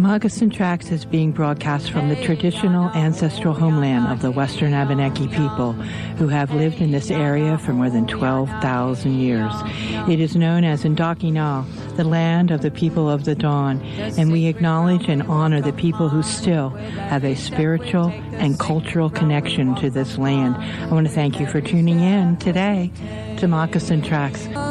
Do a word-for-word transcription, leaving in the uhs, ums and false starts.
Moccasin Tracks is being broadcast from the traditional ancestral homeland of the Western Abenaki people who have lived in this area for more than twelve thousand years. It is known as Indokina, the land of the people of the dawn, and we acknowledge and honor the people who still have a spiritual and cultural connection to this land. I want to thank you for tuning in today to Moccasin Tracks.